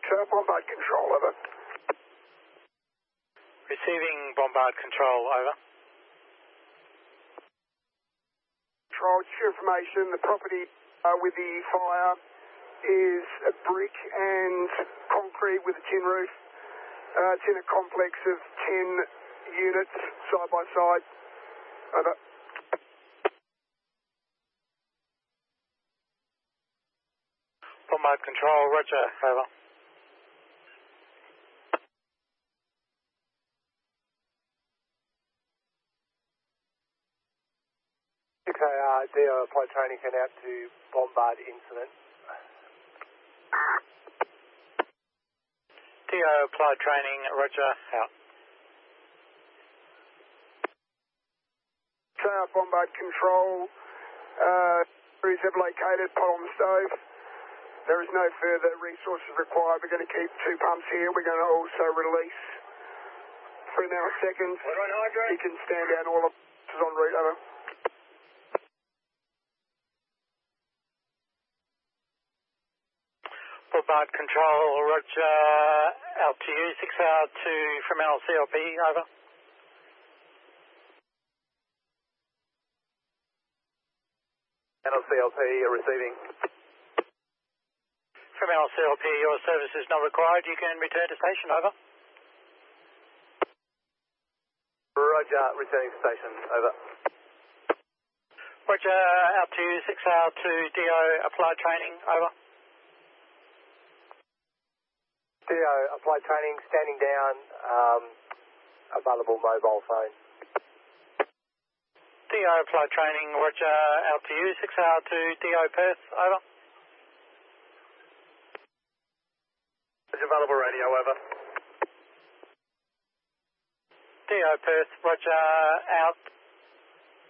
Bombard Control, over. Receiving Bombard Control, over. Control, just your information, the property with the fire is a brick and concrete with a tin roof. It's in a complex of 10 units, side by side. Over. Bombard Control, roger, over. DO applied training sent out to Bombard incident. DO applied training, roger, out. Bombard Control, crews have located pot on the stove. There is no further resources required. We're going to keep 2 pumps here. We're going to also release 3 nanoseconds. You can stand down all of us en route, over. Bombard Control, roger, out to you, 6R2 from LCLP, over. LCLP, receiving. From LCLP, your service is not required. You can return to station, over. Roger, returning to station, over. Roger, out to you, 6R2 DO, applied training, over. DO, applied training, standing down, available mobile phone. DO applied training, roger, out to you, 6R2 DO Perth, over. Available radio, over. DO Perth, roger, out